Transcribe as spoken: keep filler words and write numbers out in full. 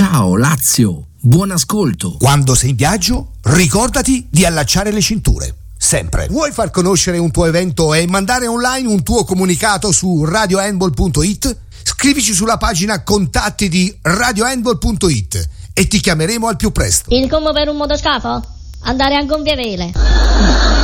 Ciao Lazio, buon ascolto. Quando sei in viaggio, ricordati di allacciare le cinture. Sempre. Vuoi far conoscere un tuo evento e mandare online un tuo comunicato su radio handball punto it? Scrivici sulla pagina contatti di radio handball punto it e ti chiameremo al più presto. Il combo per un motoscafo? Andare a gonfie vele.